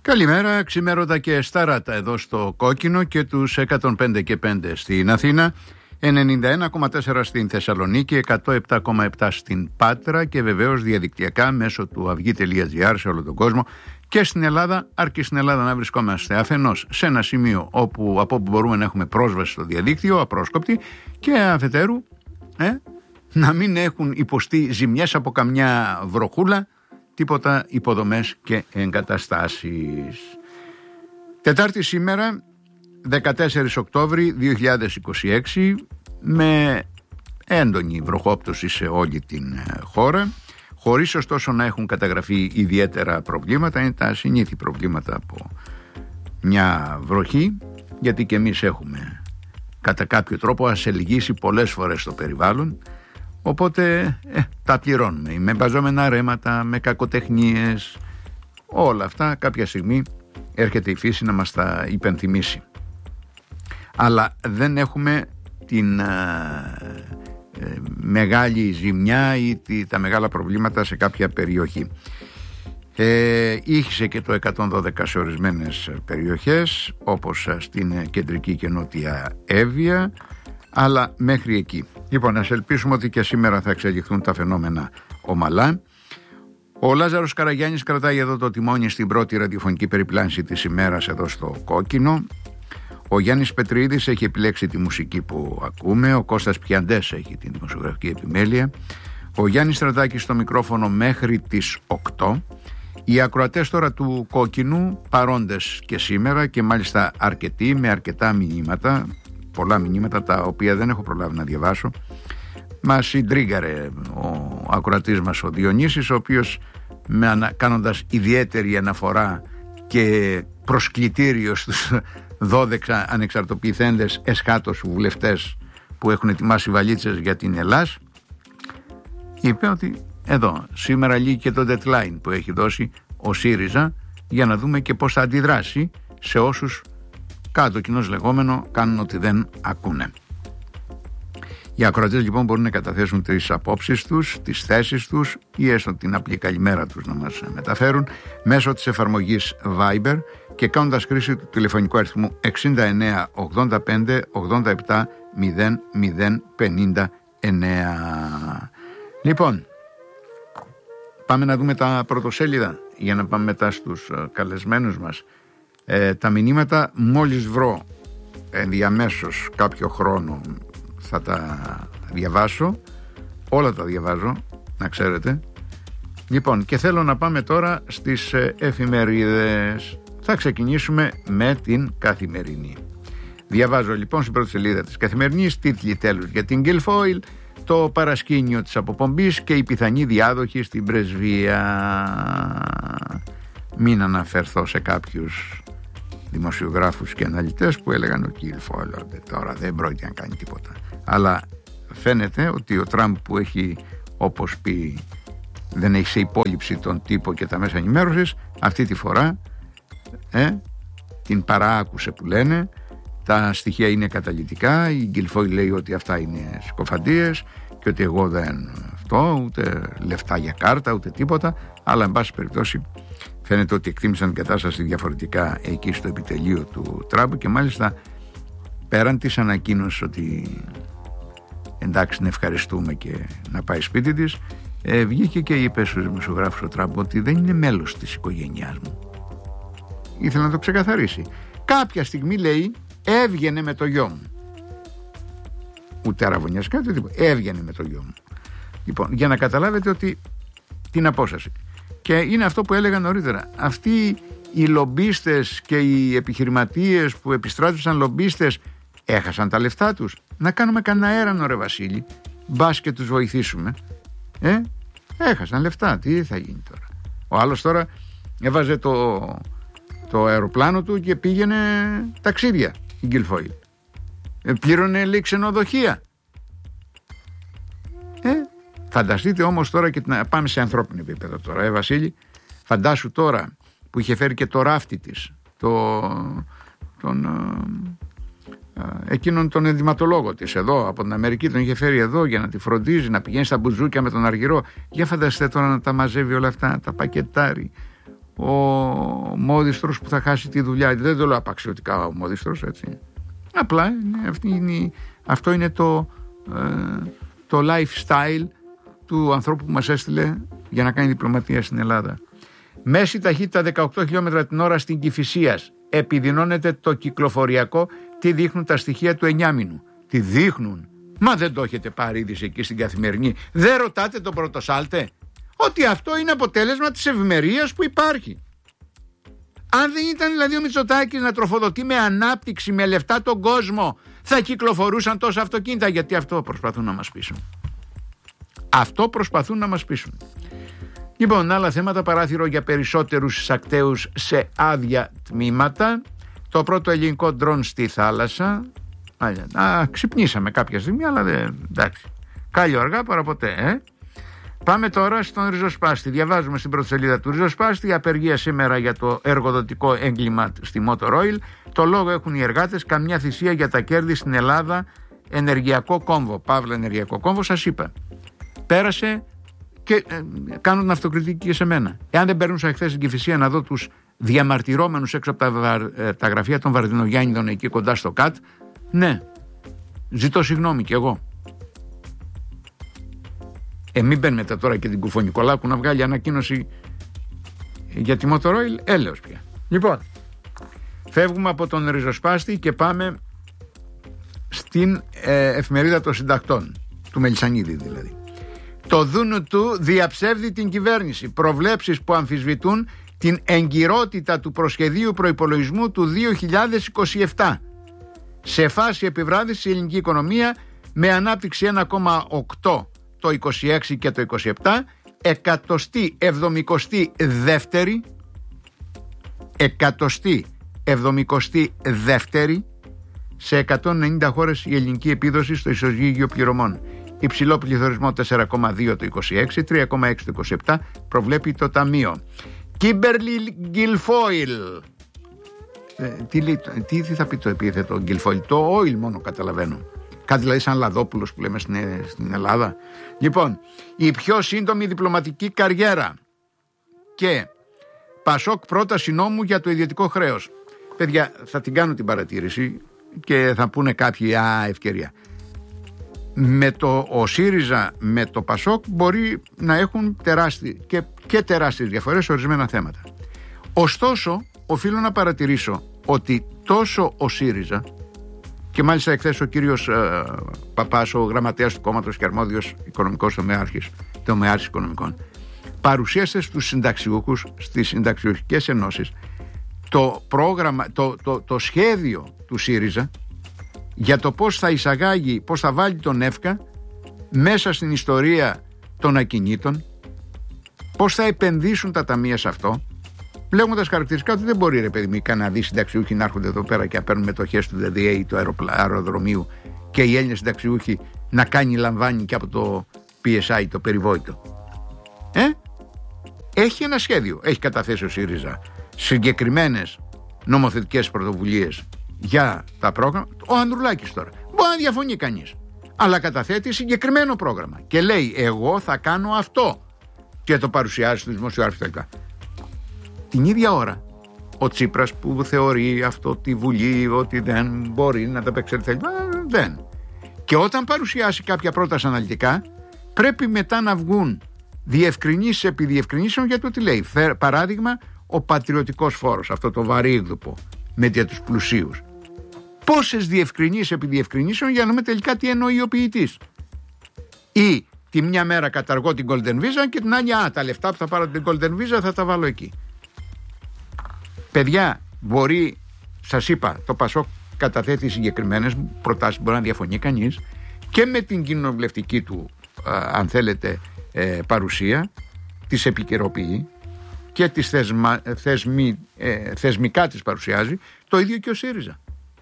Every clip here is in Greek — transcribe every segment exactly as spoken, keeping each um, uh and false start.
Καλημέρα, ξημέρωτα και σταράτα εδώ στο Κόκκινο και τους εκατόν πέντε και πέντε στην Αθήνα, ενενήντα ένα κόμμα τέσσερα στην Θεσσαλονίκη, εκατόν επτά κόμμα επτά στην Πάτρα και βεβαίως διαδικτυακά μέσω του αυγή τελεία τζι άρ σε όλο τον κόσμο και στην Ελλάδα, αρκεί στην Ελλάδα να βρισκόμαστε αφενός σε ένα σημείο όπου, από όπου μπορούμε να έχουμε πρόσβαση στο διαδίκτυο, απρόσκοπτη, και αφετέρου ε, να μην έχουν υποστεί ζημιές από καμιά βροχούλα, τίποτα υποδομές και εγκαταστάσεις. Τετάρτη σήμερα, δεκατέσσερις Οκτώβρη δύο χιλιάδες είκοσι έξι, με έντονη βροχόπτωση σε όλη την χώρα, χωρίς ωστόσο να έχουν καταγραφεί ιδιαίτερα προβλήματα. Είναι τα συνήθη προβλήματα από μια βροχή, γιατί και εμείς έχουμε κατά κάποιο τρόπο ασελγίσει πολλές φορές το περιβάλλον. Οπότε ε, τα πληρώνουμε με μπαζόμενα ρέματα, με κακοτεχνίες, όλα αυτά κάποια στιγμή έρχεται η φύση να μας τα υπενθυμίσει. Αλλά δεν έχουμε την ε, ε, μεγάλη ζημιά ή τη, τα μεγάλα προβλήματα σε κάποια περιοχή. Ε, Ήχησε και το εκατόν δώδεκα σε ορισμένες περιοχές, όπως στην κεντρική και νότια Εύβοια, αλλά μέχρι εκεί. Λοιπόν, ας ελπίσουμε ότι και σήμερα θα εξελιχθούν τα φαινόμενα ομαλά. Ο Λάζαρος Καραγιάννης κρατάει εδώ το τιμόνι στην πρώτη ραδιοφωνική περιπλάνηση της ημέρας εδώ στο Κόκκινο. Ο Γιάννης Πετρίδης έχει επιλέξει τη μουσική που ακούμε. Ο Κώστας Πιαντές έχει την δημοσιογραφική επιμέλεια. Ο Γιάννης Στρατάκης στο μικρόφωνο μέχρι τις οκτώ. Οι ακροατές τώρα του Κόκκινου παρόντες και σήμερα, και μάλιστα αρκετοί, με αρκετά μηνύματα, πολλά μηνύματα τα οποία δεν έχω προλάβει να διαβάσω. Μας συντρίγκαρε ο ακροατής μας ο Διονύσης, ο οποίος με, κάνοντας ιδιαίτερη αναφορά και προσκλητήριο στους δώδεκα ανεξαρτοποιηθέντες εσχάτως βουλευτές που έχουν ετοιμάσει βαλίτσες για την Ελλάς, είπε ότι εδώ σήμερα λύγει και το deadline που έχει δώσει ο ΣΥΡΙΖΑ για να δούμε και πώς θα αντιδράσει σε όσους, κάτω κοινώς λεγόμενο, κάνουν ότι δεν ακούνε. Οι ακροατές λοιπόν μπορούν να καταθέσουν τις απόψεις τους, τις θέσεις τους ή έστω την απλή καλημέρα τους να μας μεταφέρουν μέσω της εφαρμογής Viber και κάνοντας χρήση του τηλεφωνικού αριθμού εξήντα εννέα ογδόντα πέντε ογδόντα επτά μηδέν μηδέν πενήντα εννέα. Λοιπόν, πάμε να δούμε τα πρωτοσέλιδα για να πάμε μετά στους καλεσμένους μας. Ε, τα μηνύματα μόλις βρω ενδιαμέσως κάποιο χρόνο θα τα διαβάσω, όλα τα διαβάζω να ξέρετε. Λοιπόν, και θέλω να πάμε τώρα στις εφημερίδες. Θα ξεκινήσουμε με την Καθημερινή. Διαβάζω λοιπόν στην πρώτη σελίδα της Καθημερινής τίτλοι τέλους για την Guilfoyle, το παρασκήνιο της αποπομπής και η πιθανή διάδοχη στην πρεσβεία. Μην αναφερθώ σε κάποιους δημοσιογράφους και αναλυτές που έλεγαν ο Guilfoyle τώρα δεν πρόκειται να κάνει τίποτα. Αλλά φαίνεται ότι ο Τραμπ, που έχει, όπως πει, δεν έχει σε υπόλοιψη τον τύπο και τα μέσα ενημέρωσης, αυτή τη φορά ε, την παράακουσε που λένε. Τα στοιχεία είναι καταλυτικά. Η Guilfoyle λέει ότι αυτά είναι συκοφαντίες και ότι εγώ δεν αυτό, ούτε λεφτά για κάρτα ούτε τίποτα, αλλά εν πάση περιπτώσει φαίνεται ότι εκτίμησαν την κατάσταση διαφορετικά εκεί στο επιτελείο του Τραμπ και μάλιστα πέραν της ανακοίνωσης ότι εντάξει να ευχαριστούμε και να πάει σπίτι της, ε, βγήκε και είπε στους δημοσιογράφους ο Τραμπ ότι δεν είναι μέλος της οικογένειάς μου. Ήθελε να το ξεκαθαρίσει. Κάποια στιγμή λέει έβγαινε με το γιο μου. Ούτε αραβωνιάς κάτι, τίποτα. Έβγαινε με το γιο μου. Λοιπόν, για να καταλάβετε ότι την απόσταση. Και είναι αυτό που έλεγα νωρίτερα. Αυτοί οι λομπίστες και οι επιχειρηματίες που επιστράτευσαν λομπίστες έχασαν τα λεφτά τους. Να κάνουμε κανένα έρανο ρε Βασίλη. Μπας και τους βοηθήσουμε. Ε, έχασαν λεφτά. Τι θα γίνει τώρα. Ο άλλος τώρα έβαζε το, το αεροπλάνο του και πήγαινε ταξίδια η Guilfoyle. Ε, πλήρωνε λέει ξενοδοχεία. Ε, φανταστείτε όμως τώρα και να πάμε σε ανθρώπινο επίπεδο τώρα, ε Βασίλη. Φαντάσου τώρα που είχε φέρει και το ράφτη της, το, τον, ε, εκείνον τον ενδυματολόγο της εδώ από την Αμερική, τον είχε φέρει εδώ για να τη φροντίζει, να πηγαίνει στα μπουζούκια με τον αργυρό. Για φανταστείτε τώρα να τα μαζεύει όλα αυτά, να τα πακετάρει. ο Μόδιστρος που θα χάσει τη δουλειά. Δεν το λέω απαξιωτικά ο Μόδιστρος, έτσι. Απλά είναι, αυτή είναι, αυτό είναι το, ε, το lifestyle του ανθρώπου που μας έστειλε για να κάνει διπλωματία στην Ελλάδα. Μέση ταχύτητα δεκαοκτώ χιλιόμετρα την ώρα στην Κηφισίας. Επιδεινώνεται το κυκλοφοριακό. Τι δείχνουν τα στοιχεία του εννιάμηνου? Τι δείχνουν? Μα δεν το έχετε πάρει είδηση εκεί στην Καθημερινή? Δεν ρωτάτε τον Πρωτοσάλτε ότι αυτό είναι αποτέλεσμα της ευημερίας που υπάρχει? Αν δεν ήταν δηλαδή ο Μητσοτάκης να τροφοδοτεί με ανάπτυξη, με λεφτά τον κόσμο, θα κυκλοφορούσαν τόσα αυτοκίνητα? Γιατί αυτό προσπαθούν να μας πείσουν. Αυτό προσπαθούν να μας πείσουν. Λοιπόν, άλλα θέματα, παράθυρο για περισσότερους εισακτέους σε άδεια τμήματα. Το πρώτο ελληνικό ντρόν στη θάλασσα. Α, ξυπνήσαμε κάποια στιγμή, αλλά δεν, εντάξει. Κάλλιο αργά παρά ποτέ, ε. Πάμε τώρα στον ριζοσπάστη. Διαβάζουμε στην πρώτη σελίδα του ριζοσπάστη. Απεργία σήμερα για το εργοδοτικό έγκλημα στη Motor Oil. Το λόγο έχουν οι εργάτες. Καμιά θυσία για τα κέρδη στην Ελλάδα. Ενεργειακό κόμβο. Παύλα ενεργειακό κόμβο, σας είπα. Πέρασε και ε, κάνω την αυτοκριτική και σε μένα. Εάν δεν περνούσα χθες στην Κηφισία να δω τους διαμαρτυρόμενους έξω από τα, ε, τα γραφεία των Βαρδινογιάννηδων εκεί κοντά στο ΚΑΤ, ναι, ζητώ συγγνώμη κι εγώ. Ε, μην μπαίνετε τώρα και την Κουφονικολάκου να βγάλει ανακοίνωση για τη Motor Oil, έλεος πια. Λοιπόν, φεύγουμε από τον ριζοσπάστη και πάμε στην ε, εφημερίδα των συντακτών, του Μελισσανίδη δηλαδή. Το δούνου του διαψεύδει την κυβέρνηση. Προβλέψεις που αμφισβητούν την εγκυρότητα του προσχεδίου προϋπολογισμού του δύο χιλιάδες είκοσι επτά. Σε φάση επιβράδυση η ελληνική οικονομία με ανάπτυξη ένα κόμμα οκτώ το είκοσι έξι και το είκοσι επτά, εκατοστή εβδομηκοστή δεύτερη, εκατοστή εβδομηκοστή δεύτερη σε εκατόν ενενήντα χώρες η ελληνική επίδοση στο ισοζύγιο πληρωμών. Υψηλό πληθωρισμό τέσσερα κόμμα δύο το είκοσι έξι, τρία κόμμα έξι το είκοσι επτά προβλέπει το Ταμείο. Κίμπερλι Γκιλφόιλ. Ε, τι, λέει, τι, τι θα πει το επίθετο Γκιλφόιλ? Το oil μόνο καταλαβαίνω. Κάτι δηλαδή σαν Λαδόπουλος που λέμε στην, στην Ελλάδα. Λοιπόν, η πιο σύντομη διπλωματική καριέρα. Και Πασόκ πρόταση νόμου για το ιδιωτικό χρέος. Παιδιά, θα την κάνω την παρατήρηση και θα πούνε κάποιοι, α, ευκαιρία. Με το ο ΣΥΡΙΖΑ με το Πασόκ μπορεί να έχουν τεράστιες και, και τεράστιες διαφορές σε ορισμένα θέματα. Ωστόσο, οφείλω να παρατηρήσω ότι τόσο ο ΣΥΡΙΖΑ, και μάλιστα εχθές ο κύριος ε, Παπάς, ο γραμματέας του κόμματος και αρμόδιος οικονομικός τομεάρχης, τομεάρχης οικονομικών, παρουσίασε στους συνταξιούχους, στις συνταξιούχικές ενώσεις, το πρόγραμμα, το, το, το σχέδιο του ΣΥΡΙΖΑ για το πώς θα εισαγάγει, πώς θα βάλει τον ΕΦΚΑ μέσα στην ιστορία των ακινήτων, πώς θα επενδύσουν τα ταμεία σε αυτό, λέγοντας χαρακτηριστικά ότι δεν μπορεί, ρε παιδί μου, Καναδοί συνταξιούχοι να έρχονται εδώ πέρα και να παίρνουν μετοχές του ντι ντι έι, του αεροδρομίου, και οι Έλληνες συνταξιούχοι να κάνει λαμβάνει και από το πι ες άι, το περιβόητο. Ε? Έχει ένα σχέδιο. Έχει καταθέσει ο ΣΥΡΙΖΑ συγκεκριμένες νομοθετικές πρωτοβουλίες για τα πρόγραμματα. Ο Ανδρουλάκης τώρα μπορεί να διαφωνεί κανείς, αλλά καταθέτει συγκεκριμένο πρόγραμμα και λέει εγώ θα κάνω αυτό και το παρουσιάζει στους δημοσιογράφους κτλ. Την ίδια ώρα ο Τσίπρας που θεωρεί αυτό τη Βουλή ότι δεν μπορεί να τα απεξέλθει, δεν. Και όταν παρουσιάσει κάποια πρόταση αναλυτικά πρέπει μετά να βγουν διευκρινήσεις επί διευκρινήσεων για το τι λέει. Παράδειγμα, ο πατριωτικός φόρος, αυτό το βαρύγδουπο με για τους πλουσίους. Πόσες διευκρινήσεις επί διευκρινήσεων για να δούμε τελικά τι εννοεί ο ποιητής. Ή τη μια μέρα καταργώ την Golden Visa και την άλλη, α, τα λεφτά που θα πάρω την Golden Visa θα τα βάλω εκεί. Παιδιά, μπορεί, σας είπα, το Πασόκ καταθέτει συγκεκριμένες προτάσεις, μπορεί να διαφωνεί κανείς, και με την κοινοβουλευτική του, α, αν θέλετε, ε, παρουσία, τις επικαιροποιεί και τις θεσμα, θεσμι, ε, θεσμικά τις παρουσιάζει, το ίδιο και ο ΣΥΡΙΖΑ.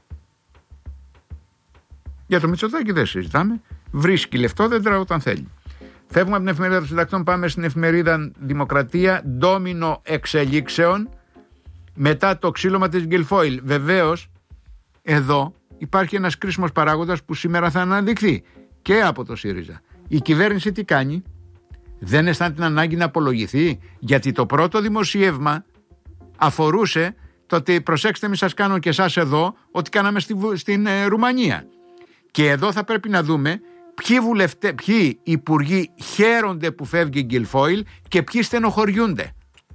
Για το Μητσοτάκη δεν συζητάμε, βρίσκει λεφτόδεντρα όταν θέλει. Φεύγουμε από την εφημερίδα των συντακτών, πάμε στην εφημερίδα Δημοκρατία, ντόμινο εξελίξεων μετά το ξύλωμα της Γκιλφόιλ. Βεβαίως, εδώ υπάρχει ένας κρίσιμος παράγοντας που σήμερα θα αναδειχθεί και από το ΣΥΡΙΖΑ. Η κυβέρνηση τι κάνει? Δεν αισθάνεται την ανάγκη να απολογηθεί, γιατί το πρώτο δημοσίευμα αφορούσε το ότι προσέξτε μη σας κάνω και εσάς εδώ ό,τι κάναμε στη, στην ε, Ρουμανία. Και εδώ θα πρέπει να δούμε ποιοι, βουλευτέ, ποιοι υπουργοί χαίρονται που φεύγει η Γκιλφόιλ και ποιοι στενοχωριούνται.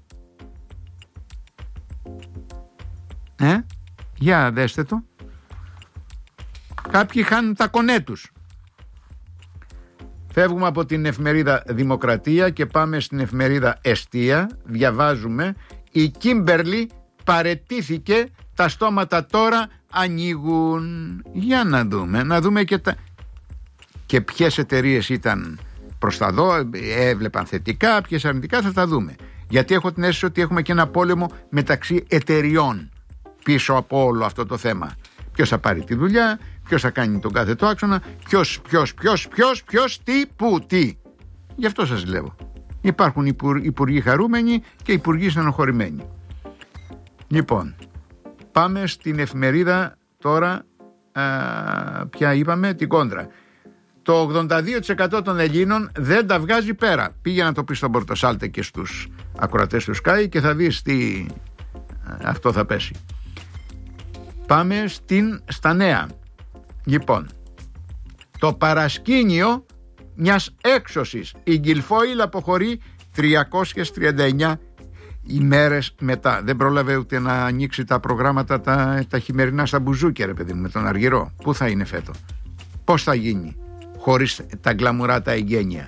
Ε, για δέστε το. Κάποιοι χάνουν τα κονέ τους. Φεύγουμε από την εφημερίδα Δημοκρατία και πάμε στην εφημερίδα Εστία. Διαβάζουμε: η Κίμπερλι παραιτήθηκε, τα στόματα τώρα ανοίγουν. Για να δούμε, να δούμε και τα... και ποιες εταιρείες ήταν προς τα δω, έβλεπαν θετικά, ποιες αρνητικά, θα τα δούμε. Γιατί έχω την αίσθηση ότι έχουμε και ένα πόλεμο μεταξύ εταιριών πίσω από όλο αυτό το θέμα. Ποιος θα πάρει τη δουλειά, ποιος θα κάνει τον κάθε το άξονα, ποιος, ποιος, ποιος, ποιος, ποιος, τι, πού, τι. Γι' αυτό σας λέω. Υπάρχουν υπουργοί χαρούμενοι και υπουργοί στενοχωρημένοι. Λοιπόν, πάμε στην εφημερίδα τώρα, α, ποια είπαμε, την Κόντρα. Το ογδόντα δύο τοις εκατό των Ελλήνων δεν τα βγάζει πέρα. Πήγε να το πει στον Πορτοσάλτε και στους ακροατές του Sky και θα δεις τι αυτό θα πέσει. Πάμε στην, στα νέα. Λοιπόν, το παρασκήνιο μιας έξωσης. Η Γκιλφόιλ αποχωρεί τριακόσιες τριάντα εννιά ημέρες μετά. Δεν πρόλαβε ούτε να ανοίξει τα προγράμματα τα, τα χειμερινά στα μπουζούκια, ρε παιδί μου, με τον Αργυρό. Πού θα είναι φέτο, πώς θα γίνει χωρίς τα γκλαμουρά τα εγγένεια.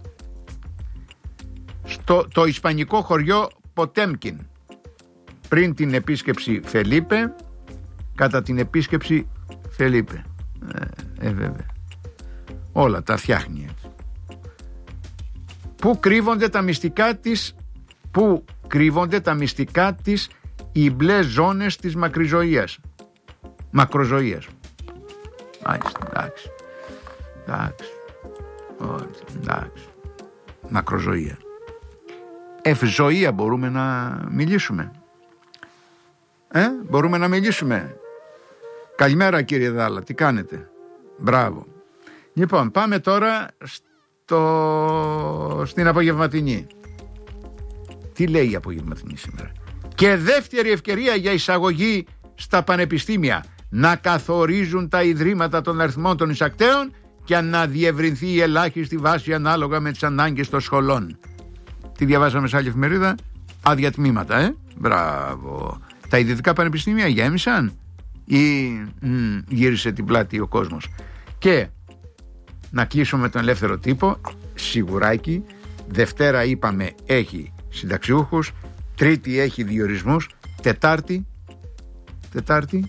Στο το ισπανικό χωριό Ποτέμκιν, πριν την επίσκεψη Φελίπε, κατά την επίσκεψη Φελίπε, ε, ε βέβαια όλα τα φτιάχνει έτσι. Πού κρύβονται τα μυστικά της, πού κρύβονται τα μυστικά της οι μπλε ζώνες της μακριζωίας, μακροζωίας. Μάλιστα, εντάξει, εντάξει, εντάξει, μακροζωία. Ευζωία μπορούμε να μιλήσουμε. Ε, μπορούμε να μιλήσουμε. Καλημέρα κύριε Δάλα, τι κάνετε? Μπράβο. Λοιπόν, πάμε τώρα στο... στην απογευματινή. Τι λέει η απογευματινή σήμερα? Και δεύτερη ευκαιρία για εισαγωγή στα πανεπιστήμια. Να καθορίζουν τα ιδρύματα των αριθμών των εισακτέων και να διευρυνθεί η ελάχιστη βάση ανάλογα με τις ανάγκες των σχολών. Τι διαβάσαμε σε άλλη εφημερίδα? Άδεια τμήματα, ε. Μπράβο. Τα ιδιωτικά πανεπιστήμια γέμισαν ή μ, γύρισε την πλάτη ο κόσμος? Και να κλείσουμε με τον ελεύθερο τύπο. Σιγουράκι. Δευτέρα είπαμε έχει συνταξιούχους, Τρίτη έχει διορισμούς, Τετάρτη Τετάρτη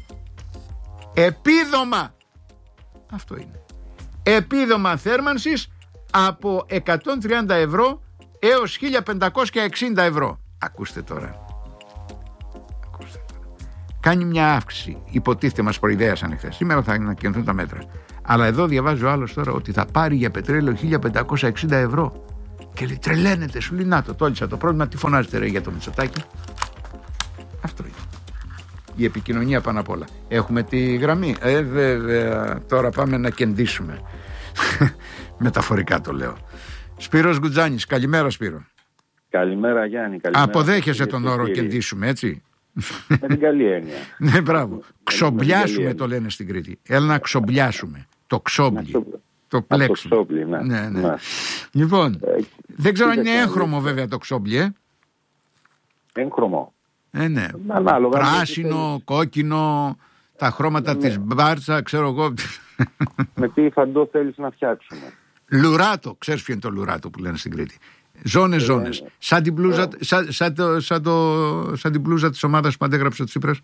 επίδομα. Αυτό είναι. Επίδομα θέρμανσης από εκατόν τριάντα ευρώ έως χίλια πεντακόσια εξήντα ευρώ. Ακούστε τώρα. Ακούστε τώρα. Κάνει μια αύξηση. Υποτίθεται, μας προειδέασαν εχθές. Σήμερα θα ανακοινωθούν τα μέτρα. Αλλά εδώ διαβάζω άλλος τώρα ότι θα πάρει για πετρέλαιο χίλια πεντακόσια εξήντα ευρώ. Και λέει τρελαίνεται, σου λέει να το τόλισα το πρόβλημα. Τι φωνάζετε ρε για το Μητσοτάκη? Αυτό είναι. Η επικοινωνία πάνω απ' όλα. Έχουμε τη γραμμή. Ε, βέβαια. Τώρα πάμε να κεντήσουμε. Μεταφορικά το λέω. Σπύρος Γκουτζάνης, καλημέρα Σπύρο. Καλημέρα Γιάννη. Καλημέρα. Αποδέχεσαι τον όρο κεντήσουμε, έτσι? Με την καλή έννοια. Ναι, μπράβο. Ξομπλιάσουμε το λένε στην Κρήτη. Έλα να ξομπλιάσουμε. Το ξόμπλι. Το πλέξιμο. Το ξόμπλι, ναι. Ναι, ναι. Ναι. Λοιπόν, ε, δεν ξέρω αν είναι έγχρωμο βέβαια το ξόμπλι, ε. Έγχρωμο. Ε, ναι. Ανάλογα. Πράσινο, κόκκινο, τα χρώματα ναι. της μπάρτσα, ξέρω εγώ. Με τι φαντό θέλεις να φτιάξουμε? Λουράτο, ξέρεις ποιο είναι το λουράτο που λένε στην Κρήτη? Ζώνες, ζώνες. Ε, σαν την μπλούζα, ε, σαν, σαν, το, σαν, το, σαν την μπλούζα της ομάδας που αντέγραψε ο Τσίπρας.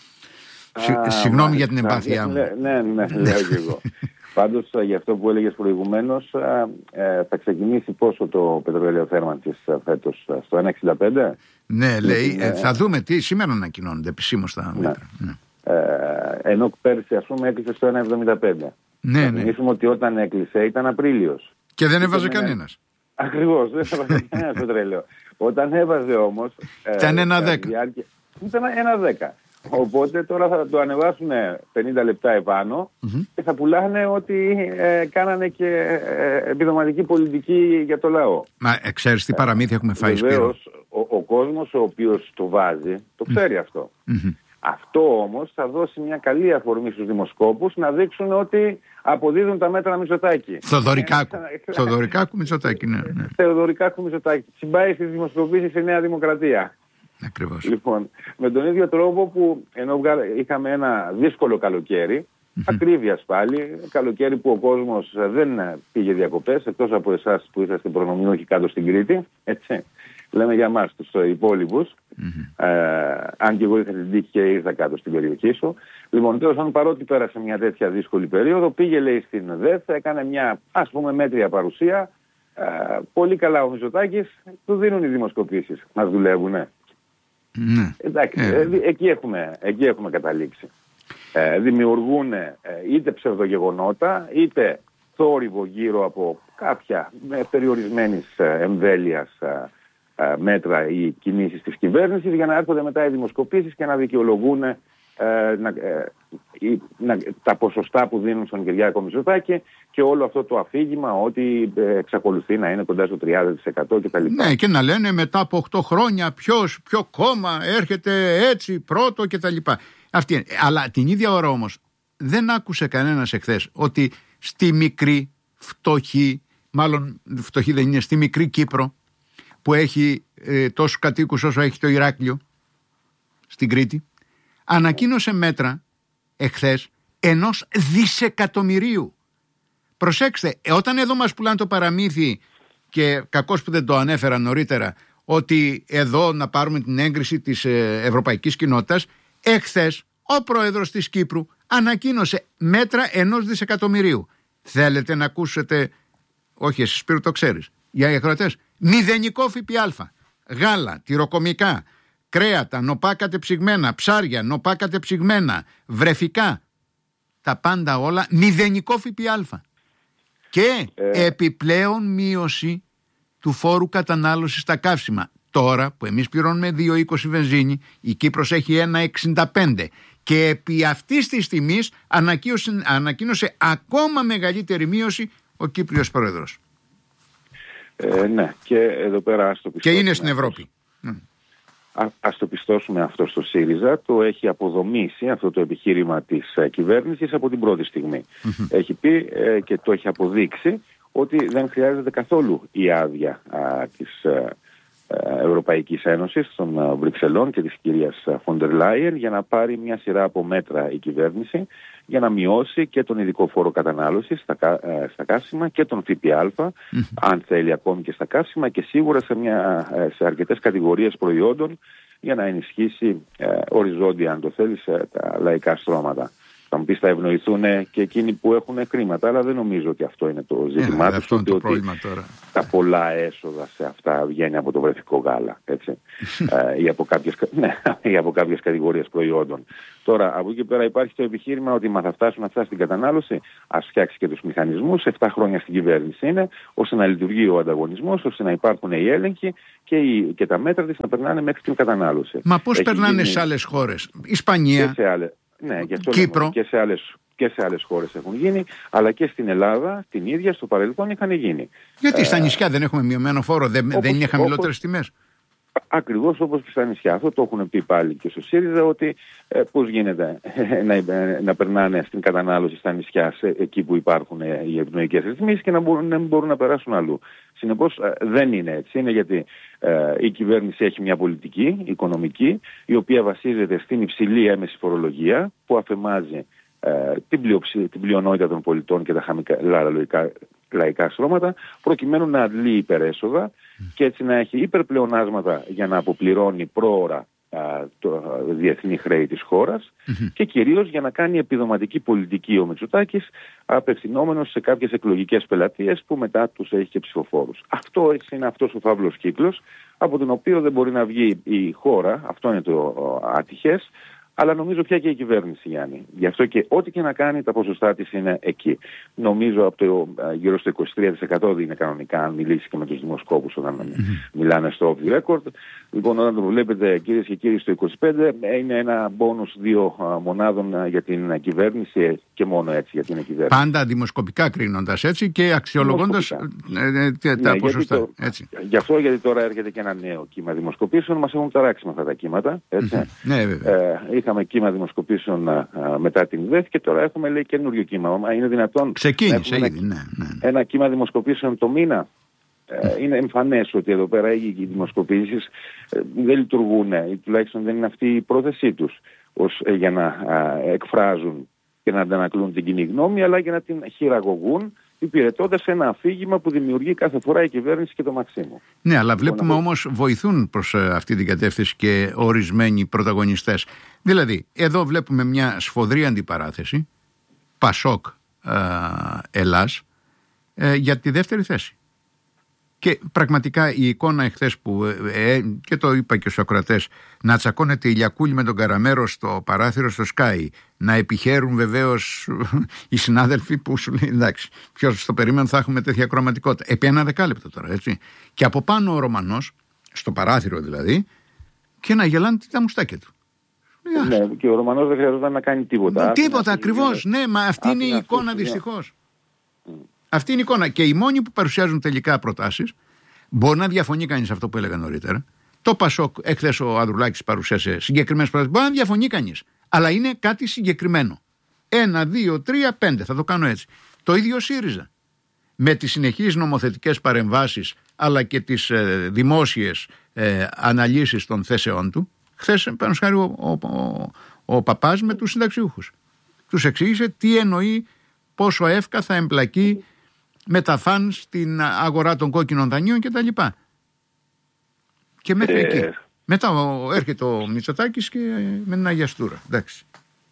Α, Συγγνώμη μα, για την εμπάθειά μου. Ναι, ναι, λέω και εγώ. Πάντως για αυτό που έλεγες προηγουμένως, ε, θα ξεκινήσει πόσο το πετρέλαιο θέρμανσης φέτος? Στο ένα εξήντα πέντε? Ναι, λέει, ε, θα δούμε τι σήμερα ανακοινώνονται επισήμως τα μέτρα. Ναι. Ναι. Ε, ενώ πέρσι ας πούμε έκλεισε στο ένα εβδομήντα πέντε. Ναι, θα ναι. θυμίσουμε ότι όταν έκλεισε ήταν Απρίλιος. Και δεν έβαζε κανένας. Ακριβώς, δεν έβαζε κανένας πετρέλαιο. Όταν έβαζε όμως... Ήταν ένα δέκα. Διάρκεια... Ήταν ένα δέκα. Οπότε τώρα θα το ανεβάσουν πενήντα λεπτά επάνω mm-hmm. και θα πουλάνε ότι ε, κάνανε και ε, επιδοματική πολιτική για το λαό. Μα ξέρεις τι παραμύθια έχουμε φάει, Σπύρο? Ο, ο κόσμος ο οποίος το βάζει το ξέρει αυτό. Mm-hmm. Αυτό όμως θα δώσει μια καλή αφορμή στους δημοσκόπους να δείξουν ότι αποδίδουν τα μέτρα Μητσοτάκη. Θοδωρικάκου. Θοδωρικάκου Μητσοτάκη, ναι. ναι. Θοδωρικάκου Μητσοτάκη. Συμπάει στις δημοσκοπήσεις η Νέα Δημοκρατία. Ακριβώς. Λοιπόν, με τον ίδιο τρόπο που ενώ είχαμε ένα δύσκολο καλοκαίρι, mm-hmm. ακρίβειας πάλι, καλοκαίρι που ο κόσμος δεν πήγε διακοπές, εκτός από εσάς που είσαστε προνομιούχοι κάτω στην Κρήτη, έτσι. Λέμε για εμάς τους υπόλοιπους, mm-hmm. ε, αν και εγώ είχα την τύχη και ήρθα κάτω στην περιοχή σου. Λοιπόν, τέλος πάντων, παρότι πέρασε μια τέτοια δύσκολη περίοδο, πήγε, λέει, στην ΔΕΘ, έκανε μια, ας πούμε, μέτρια παρουσία. Ε, πολύ καλά ο Μητσοτάκης, του δίνουν οι δημοσκοπήσεις. Μας δουλεύουνε. Mm-hmm. Εντάξει, ε, εκεί, έχουμε, εκεί έχουμε καταλήξει. Ε, δημιουργούν ε, είτε ψευδογεγονότα, είτε θόρυβο γύρω από κάποια με περιορισμένης ε, εμβέλειας ε, μέτρα ή κινήσεις της κυβέρνησης για να έρχονται μετά οι δημοσκοπήσεις και να δικαιολογούν ε, να, ε, ή, να, τα ποσοστά που δίνουν στον Κυριάκο Μητσοτάκη και όλο αυτό το αφήγημα ότι ε, εξακολουθεί να είναι κοντά στο τριάντα τοις εκατό κτλ. Ναι, και να λένε μετά από οκτώ χρόνια ποιος, ποιο κόμμα έρχεται έτσι πρώτο κτλ. Αυτή, αλλά την ίδια ώρα όμως δεν άκουσε κανένας εχθές ότι στη μικρή φτωχή, μάλλον φτωχή δεν είναι, στη μικρή Κύπρο που έχει ε, τόσους κατοίκους όσο έχει το Ηράκλειο στην Κρήτη, ανακοίνωσε μέτρα εχθές ενός δισεκατομμυρίου. Προσέξτε, όταν εδώ μας πουλάνε το παραμύθι και κακώς που δεν το ανέφερα νωρίτερα, ότι εδώ να πάρουμε την έγκριση της ε, Ευρωπαϊκής Κοινότητας, εχθές ο πρόεδρος της Κύπρου ανακοίνωσε μέτρα ενός δισεκατομμυρίου. Θέλετε να ακούσετε, όχι εσύ Σπύρο το ξέρεις, για οι ακροατές, μηδενικό ΦΠΑ, γάλα, τυροκομικά, κρέατα, νοπά κατεψυγμένα, ψάρια, νοπά κατεψυγμένα, βρεφικά, τα πάντα όλα, μηδενικό ΦΠΑ. Και ε... επιπλέον μείωση του φόρου κατανάλωσης στα καύσιμα. Τώρα που εμείς πληρώνουμε δύο είκοσι βενζίνη, η Κύπρος έχει ένα εξήντα πέντε και επί αυτής της τιμής ανακοίνωσε, ανακοίνωσε ακόμα μεγαλύτερη μείωση ο Κύπριος Πρόεδρος. Ε, ναι, και εδώ πέρα ας το πιστώσουμε. Και είναι στην Ευρώπη. Α, ας το πιστώσουμε αυτό στο ΣΥΡΙΖΑ, το έχει αποδομήσει αυτό το επιχείρημα της ε, κυβέρνησης από την πρώτη στιγμή. Mm-hmm. Έχει πει ε, και το έχει αποδείξει ότι δεν χρειάζεται καθόλου η άδεια α, της ε, Ευρωπαϊκής Ένωσης, των ε, Βρυξελών και της κυρίας Φοντερ Λάιεν για να πάρει μια σειρά από μέτρα η κυβέρνηση για να μειώσει και τον ειδικό φόρο κατανάλωσης στα, ε, στα καύσιμα και τον ΦΠΑ, mm-hmm. αν θέλει ακόμη και στα καύσιμα και σίγουρα σε, μια, σε αρκετές κατηγορίες προϊόντων για να ενισχύσει ε, οριζόντια, αν το θέλει, σε τα λαϊκά στρώματα. Θα μου πεις θα ευνοηθούν και εκείνοι που έχουν χρήματα, αλλά δεν νομίζω ότι αυτό είναι το ζήτημά τους. Αυτό είναι το πρόβλημα τώρα. Τα πολλά έσοδα σε αυτά βγαίνει από το βρεφικό γάλα, έτσι, ε, ή, από κάποιες, ναι, ή από κάποιες κατηγορίες προϊόντων. Τώρα, από εκεί πέρα υπάρχει το επιχείρημα ότι μα θα φτάσουν αυτά στην κατανάλωση, ας φτιάξει και τους μηχανισμούς, εφτά χρόνια στην κυβέρνηση είναι, ώστε να λειτουργεί ο ανταγωνισμός, ώστε να υπάρχουν οι έλεγχοι και, οι, και τα μέτρα της να περνάνε μέχρι την κατανάλωση. Μα πώς περνάνε γίνει... σε άλλες χώρες, Ισπανία, και σε άλλες. Ναι, και, Κύπρο. Και σε, άλλες, και σε άλλες χώρες έχουν γίνει, αλλά και στην Ελλάδα την ίδια στο παρελθόν είχαν γίνει. Γιατί ε, στα νησιά δεν έχουμε μειωμένο φόρο, δεν, όπως, δεν είναι χαμηλότερες τιμές. Ακριβώς όπως και στα νησιά. Αυτό το έχουν πει πάλι και στο ΣΥΡΙΖΑ, ότι ε, πώς γίνεται ε, να, ε, να περνάνε στην κατανάλωση στα νησιά σε, εκεί που υπάρχουν ε, οι ευνοϊκές ρυθμίσεις και να μπορούν, να μπορούν να περάσουν αλλού. Συνεπώς ε, δεν είναι έτσι. Είναι γιατί ε, η κυβέρνηση έχει μια πολιτική οικονομική η οποία βασίζεται στην υψηλή έμεση φορολογία που αφεμάζει ε, την, πλειοψη, την πλειονότητα των πολιτών και τα χαμικά, λαϊκά, λαϊκά στρώματα προκειμένου να αντλεί υπερέσοδα και έτσι να έχει υπερπλεονάσματα για να αποπληρώνει πρόωρα α, το α, διεθνή χρέη της χώρας mm-hmm. και κυρίως για να κάνει επιδοματική πολιτική ο Μητσοτάκης απευθυνόμενος σε κάποιες εκλογικές πελατείες που μετά τους έχει και ψηφοφόρους. Αυτό έτσι είναι αυτός ο φαύλος κύκλος από τον οποίο δεν μπορεί να βγει η χώρα, αυτό είναι το α, ατυχές, αλλά νομίζω πια και η κυβέρνηση, Γιάννη. Γι' αυτό και ό,τι και να κάνει, τα ποσοστά της είναι εκεί. Νομίζω από το γύρω στο είκοσι τρία τοις εκατό είναι κανονικά, αν μιλήσει και με τους δημοσκόπους όταν mm-hmm. μιλάνε στο off the record. Λοιπόν, όταν το βλέπετε, κυρίες και κύριοι, στο είκοσι πέντε είναι ένα μπόνους δύο μονάδων για την κυβέρνηση και μόνο έτσι για την κυβέρνηση. Πάντα δημοσκοπικά κρίνοντας έτσι και αξιολογώντας ε, τα ναι, ποσοστά. Το, έτσι. Γι' αυτό, γιατί τώρα έρχεται και ένα νέο κύμα δημοσκοπήσεων, μας έχουν ταράξει με αυτά τα κύματα. Έτσι. Mm-hmm. Ναι, βέβαια. Ε, είχαμε κύμα δημοσκοπήσεων α, μετά την ΔΕΘ και τώρα έχουμε, λέει, καινούριο κύμα. Μα είναι δυνατόν. Ξεκίνησε ήδη, ένα, ναι, ναι. ένα κύμα δημοσκοπήσεων το μήνα. Ε, είναι εμφανές ότι εδώ πέρα οι δημοσκοπήσεις ε, δεν λειτουργούν ή τουλάχιστον δεν είναι αυτή η πρόθεσή τους ως, ε, για να α, εκφράζουν και να αντανακλούν την κοινή γνώμη, αλλά για να την χειραγωγούν υπηρετώντας ένα αφήγημα που δημιουργεί κάθε φορά η κυβέρνηση και το Μαξίμου. Ναι, αλλά βλέπουμε λοιπόν, όμως βοηθούν προς αυτή την κατεύθυνση και ορισμένοι πρωταγωνιστές. Δηλαδή, εδώ βλέπουμε μια σφοδρή αντιπαράθεση, Πασόκ ε, Ελλάς, ε, για τη δεύτερη θέση. Και πραγματικά η εικόνα εχθές που, ε, και το είπα και στους ακροατές, να τσακώνεται η Λιακούλη με τον Καραμέρο στο παράθυρο στο Sky, να επιχαίρουν βεβαίως οι συνάδελφοι που σου λέει εντάξει, ποιος το περίμενε θα έχουμε τέτοια κρωματικότητα. Επί ένα δεκάλεπτο τώρα, έτσι. Και από πάνω ο Ρωμανός, στο παράθυρο δηλαδή, και να γελάνε τα μουστάκια του. Ναι, και ο Ρωμανός δεν χρειαζόταν να κάνει τίποτα. Τίποτα ακριβώς, ναι, μα αυτή είναι η εικόνα δυστυχώς. Mm. Αυτή είναι η εικόνα. Και οι μόνοι που παρουσιάζουν τελικά προτάσεις, μπορεί να διαφωνεί κανείς αυτό που έλεγα νωρίτερα. Το Πασόκ, εχθές ο Ανδρουλάκης παρουσίασε συγκεκριμένες προτάσεις. Μπορεί να διαφωνεί κανείς, αλλά είναι κάτι συγκεκριμένο. Ένα, δύο, τρία, πέντε. Θα το κάνω έτσι. Το ίδιο ΣΥΡΙΖΑ. Με τις συνεχείς νομοθετικές παρεμβάσεις, αλλά και τις ε, δημόσιες ε, αναλύσεις των θέσεών του. Χθες, πάνω χάρη, ο, ο, ο, ο Παπάς με τους συνταξιούχους. Τους εξήγησε τι εννοεί, πόσο εύκα θα εμπλακεί με τα φαν στην αγορά των κόκκινων δανείων κτλ. Και, και μέχρι ε... εκεί. Μετά έρχεται ο Μητσοτάκης και με την αγιαστούρα. Εντάξει.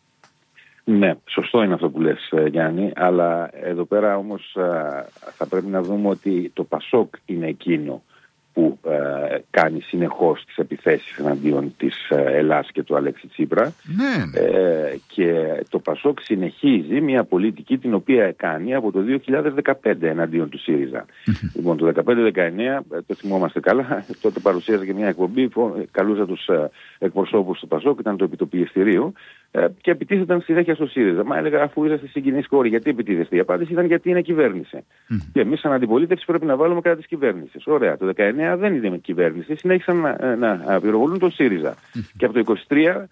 Ναι, σωστό είναι αυτό που λες, Γιάννη, αλλά εδώ πέρα όμως θα πρέπει να δούμε ότι το Πασόκ είναι εκείνο που ε, κάνει συνεχώς τις επιθέσεις εναντίον της ε, Ελλάς και του Αλέξη Τσίπρα. Ναι. Ε, και το Πασόκ συνεχίζει μια πολιτική την οποία κάνει από το δύο χιλιάδες δεκαπέντε εναντίον του ΣΥΡΙΖΑ. Λοιπόν, το δεκαπέντε δεκαεννιά, το θυμόμαστε καλά, τότε παρουσίαζε και μια εκπομπή, καλούσα τους ε, εκπροσώπους του Πασόκ, ήταν το επιτοπιεστηρίου, ε, και επιτίθεταν συνέχεια στο ΣΥΡΙΖΑ. Μα έλεγα, αφού είσαστε συγκινείς κόρη, γιατί επιτίθεστε? Η απάντηση ήταν γιατί είναι κυβέρνηση. Mm. Και εμείς σαν αντιπολίτευση πρέπει να βάλουμε κατά της κυβέρνησης. Ωραία, το δεκαεννιά δεν είναι με κυβέρνηση, συνέχισαν να, να πυροβολούν τον ΣΥΡΙΖΑ. Mm. Και από το είκοσι τρία,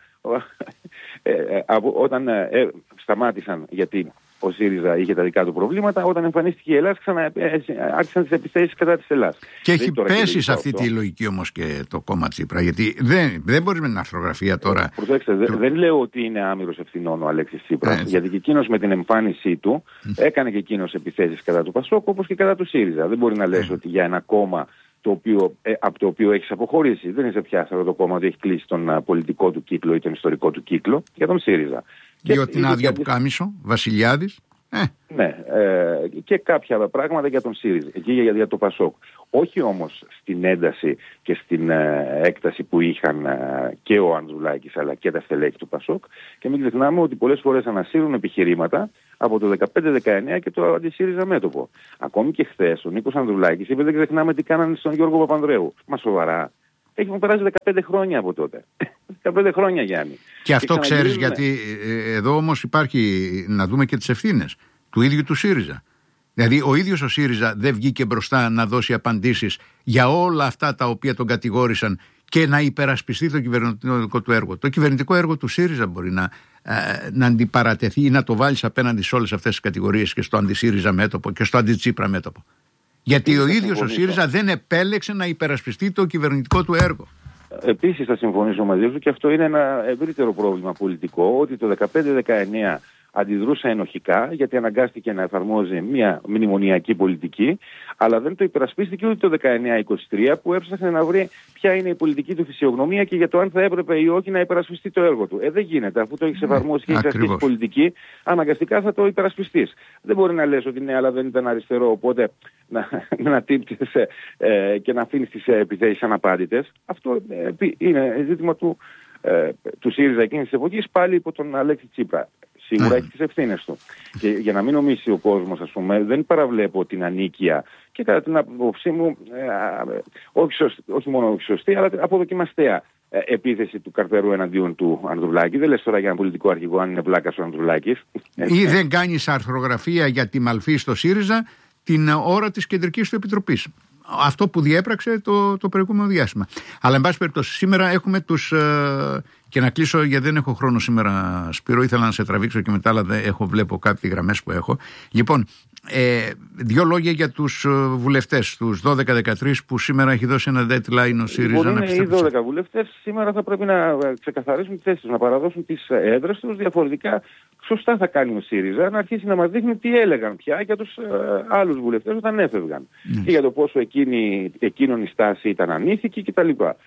ε, ε, από, όταν ε, σταμάτησαν γιατί ο ΣΥΡΙΖΑ είχε τα δικά του προβλήματα, όταν εμφανίστηκε η Ελλάδα, άρχισαν τις επιθέσεις κατά της Ελλάς. Και έχει πέσει σε αυτή αυτό. Τη λογική όμως και το κόμμα Τσίπρα, γιατί δεν, δεν μπορεί με την αρθρογραφία τώρα. Ε, προσέξτε, του... δεν λέω ότι είναι άμυρος ευθυνών ο Αλέξης Τσίπρα, ε, γιατί και εκείνος με την εμφάνισή του ε. έκανε και εκείνος επιθέσεις κατά του Πασόκ, όπως και κατά του ΣΥΡΙΖΑ. Δεν μπορεί να λες ε. ότι για ένα κόμμα το οποίο, ε, από το οποίο έχεις αποχωρήσει, δεν είσαι πια σε αυτό το κόμμα ότι έχει κλείσει τον uh, πολιτικό του κύκλο ή τον ιστορικό του κύκλο, για τον ΣΥΡΙΖΑ. Διότι την άδεια που κάμισο, Βασιλιάδης. Ε. Ναι, ε, και κάποια πράγματα για τον ΣΥΡΙΖΑ και για, για το Πασόκ. Όχι όμως στην ένταση και στην ε, έκταση που είχαν ε, και ο Ανδρουλάκης αλλά και τα στελέχη του Πασόκ. Και μην ξεχνάμε ότι πολλές φορές ανασύρουν επιχειρήματα από το δεκαπέντε δεκαεννιά και το αντι-ΣΥΡΙΖΑ μέτωπο. Ακόμη και χθες ο Νίκος Ανδρουλάκης είπε, δεν ξεχνάμε τι κάνανε στον Γιώργο Παπανδρέου. Μα σοβαρά? Έχουν περάσει δεκαπέντε χρόνια από τότε. δεκαπέντε χρόνια, Γιάννη. Και αυτό και ξέρεις γιατί ε, εδώ όμως υπάρχει να δούμε και τις ευθύνες του ίδιου του ΣΥΡΙΖΑ. Δηλαδή ο ίδιος ο ΣΥΡΙΖΑ δεν βγήκε μπροστά να δώσει απαντήσεις για όλα αυτά τα οποία τον κατηγόρησαν και να υπερασπιστεί το κυβερνητικό του έργο. Το κυβερνητικό έργο του ΣΥΡΙΖΑ μπορεί να, ε, να αντιπαρατεθεί ή να το βάλεις απέναντι σε όλες αυτές τις κατηγορίες και στο αντι-ΣΥΡΙΖΑ μέτωπο και στο αντι-Τσίπρα μέτωπο. Γιατί ο ίδιος ο ΣΥΡΙΖΑ δεν επέλεξε να υπερασπιστεί το κυβερνητικό του έργο. Επίσης θα συμφωνήσω μαζί σου και αυτό είναι ένα ευρύτερο πρόβλημα πολιτικό, ότι το δεκαπέντε δεκαεννιά αντιδρούσε ενοχικά γιατί αναγκάστηκε να εφαρμόζει μια μνημονιακή πολιτική, αλλά δεν το υπερασπίστηκε ούτε το δεκαεννιά είκοσι τρία που έψαχνε να βρει ποια είναι η πολιτική του φυσιογνωμία και για το αν θα έπρεπε ή όχι να υπερασπιστεί το έργο του. Ε, δεν γίνεται. Αφού το έχεις εφαρμόσει και έχεις ασκήσει πολιτική, αναγκαστικά θα το υπερασπιστείς. Δεν μπορεί να λες ότι ναι, αλλά δεν ήταν αριστερό, οπότε να, να τύπτεσαι ε, και να αφήνεις τις επιθέσεις αναπάντητες. Αυτό ε, είναι ζήτημα του ε, του ΣΥΡΙΖΑ εκείνης της εποχής πάλι υπό τον Αλέξη Τσίπρα. Σίγουρα mm. έχει τις ευθύνες του. Και για να μην νομίσει ο κόσμος, ας πούμε, δεν παραβλέπω την ανίκεια και κατά την άποψή μου, ε, όχι, σωστή, όχι μόνο όχι σωστή, αλλά αποδοκιμαστέα ε, επίθεση του Καρπερού εναντίον του Ανδρουλάκη. Δεν λες τώρα για ένα πολιτικό αρχηγό αν είναι βλάκας ο Ανδρουλάκης. Ή δεν κάνεις αρθρογραφία για τη μαλφή στο ΣΥΡΙΖΑ την ώρα της κεντρικής του επιτροπής. Αυτό που διέπραξε το, το προηγούμενο διάστημα. Αλλά, εν πάση περιπτώσει, σήμερα έχουμε τους. Ε, και να κλείσω, γιατί δεν έχω χρόνο σήμερα, Σπύρο. Ήθελα να σε τραβήξω και μετά, αλλά δεν έχω, βλέπω κάποιες γραμμές που έχω. Λοιπόν, ε, δύο λόγια για τους βουλευτές, τους δώδεκα δεκατρείς που σήμερα έχει δώσει ένα deadline ο ΣΥΡΙΖΑ. Λοιπόν, να είναι οι δώδεκα βουλευτές. Σήμερα θα πρέπει να ξεκαθαρίσουν τις θέσεις τους, να παραδώσουν τις έδρες τους. Διαφορετικά, σωστά θα κάνει ο ΣΥΡΙΖΑ να αρχίσει να μας δείχνει τι έλεγαν πια για τους ε, άλλους βουλευτές όταν έφευγαν. Mm. Και για το πόσο εκείνη, εκείνον η στάση ήταν ανήθικη κτλ.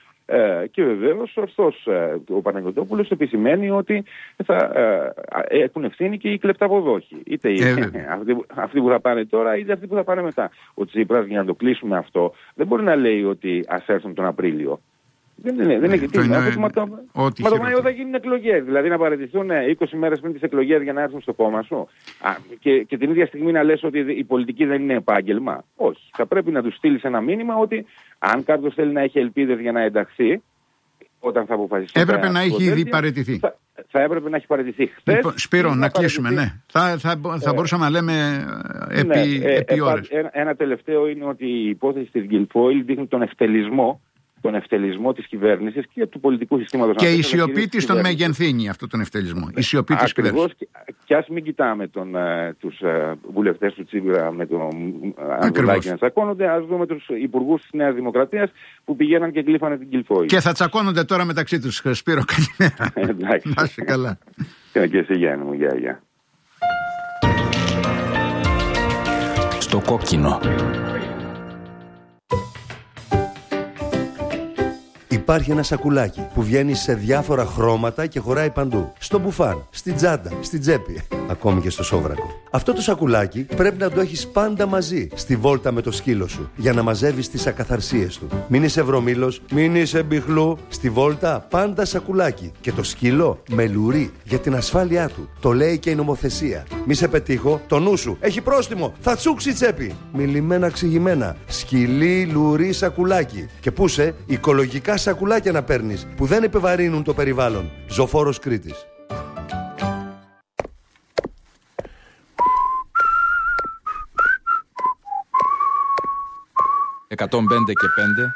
Ε, και βεβαίως ορθώς ε, ο Παναγιωτόπουλος επισημαίνει ότι θα ε, έχουν ευθύνη και οι κλεπταποδόχοι. Είτε οι, ε, αυτοί, αυτοί που θα πάνε τώρα είτε αυτοί που θα πάνε μετά. Ο Τσίπρας, για να το κλείσουμε αυτό, δεν μπορεί να λέει ότι ας έρθουν τον Απρίλιο. Δεν είναι, δεν είναι, είναι, είναι μα το, μα το Μάιο θα γίνουν εκλογές. Δηλαδή να παραιτηθούν είκοσι μέρες πριν τις εκλογές για να έρθουν στο κόμμα σου. Α, και, και την ίδια στιγμή να λες ότι η πολιτική δεν είναι επάγγελμα. Όχι. Θα πρέπει να τους στείλεις ένα μήνυμα ότι αν κάποιος θέλει να έχει ελπίδες για να ενταχθεί, όταν θα αποφασιστεί. Έπρεπε να έχει ήδη παραιτηθεί. Θα, θα έπρεπε να έχει παραιτηθεί χθες. Λοιπόν, Σπύρο, να κλείσουμε, ναι. Θα, θα, θα ε, μπορούσαμε να λέμε επί, ναι, ε, επί ε, ώρες. Ένα, ένα τελευταίο είναι ότι η υπόθεση της Guilfoyle δείχνει τον ευτελισμό τον ευτελισμό της κυβέρνησης και του πολιτικού συστήματος. Και η σιωπή της τον μεγενθύνει αυτό τον ευτελισμό. Η σιωπή της κυβέρνησης. Και, και ας μην κοιτάμε τον, uh, τους uh, βουλευτές του Τσίπρα με τον Ανδρουλάκη να τσακώνονται, ας δούμε τους υπουργούς της Νέας Δημοκρατίας που πηγαίναν και γλύφανε την Guilfoyle. Και θα τσακώνονται τώρα μεταξύ τους. Σπύρο, καλημέρα. Εντάξει. Να είσαι καλά. Και εσύ, Γιάννη μου, γεια, γεια. Στο κόκκινο. Υπάρχει ένα σακουλάκι που βγαίνει σε διάφορα χρώματα και χωράει παντού. Στο μπουφάν, στην τσάντα, στην τσέπη, ακόμη και στο σόβρακο. Αυτό το σακουλάκι πρέπει να το έχεις πάντα μαζί στη βόλτα με το σκύλο σου για να μαζεύεις τις ακαθαρσίες του. Μην είσαι βρωμήλος, μην είσαι μπιχλού. Στη βόλτα πάντα σακουλάκι και το σκύλο με λουρί για την ασφάλειά του. Το λέει και η νομοθεσία. Μη σε πετύχω, το νου σου έχει πρόστιμο, θα τσούξει η τσέπη. Μιλημένα ξηγημένα, σκυλί, λουρί, σακουλάκι. Και πού σε, οικολογικά σακουλάκια να παίρνεις που δεν επιβαρύνουν το περιβάλλον. Ζωφόρος Κρήτης. εκατόν πέντε και πέντε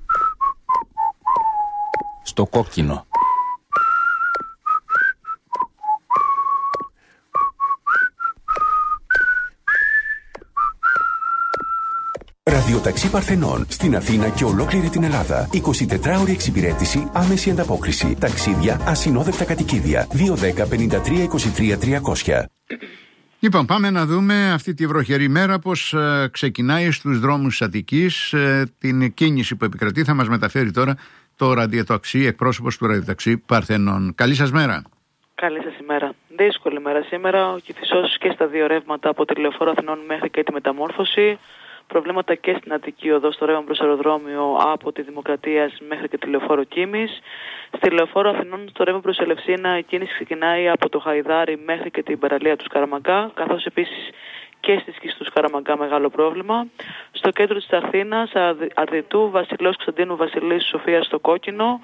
στο κόκκινο. Ραδιοταξί Παρθενών στην Αθήνα και ολόκληρη την Ελλάδα. εικοσιτετράωρη εξυπηρέτηση, άμεση ανταπόκριση. Ταξίδια, ασυνόδευτα κατοικίδια. δύο ένα μηδέν πέντε τρία είκοσι τρία τριακόσια. Λοιπόν, πάμε να δούμε αυτή τη βροχερή μέρα πώς ε, ξεκινάει στους δρόμους της Αττικής ε, την κίνηση που επικρατεί. Θα μας μεταφέρει τώρα το ραδιοταξί, εκπρόσωπος του ραδιοταξί Παρθενών. Καλή σας μέρα. Καλή σας ημέρα. Δύσκολη μέρα σήμερα. Ο Κηφισός και στα δύο ρεύματα από τη Λεωφόρο Αθηνών μέχρι και τη Μεταμόρφωση. Προβλήματα και στην Αττική Οδό στο ρεύμα προς αεροδρόμιο από τη Δημοκρατίας μέχρι και τη Λεωφόρο Κίμης. Στη Λεωφόρο Αθηνών στο ρεύμα προς Ελευσίνα η κίνηση ξεκινάει από το Χαϊδάρι μέχρι και την παραλία του Σκαραμαγκά, καθώς επίσης και στη σκήση του Σκαραμαγκά μεγάλο πρόβλημα. Στο κέντρο της Αθήνας, Αρδιτού, Βασιλέως Κωνσταντίνου Βασιλής Σοφίας στο κόκκινο,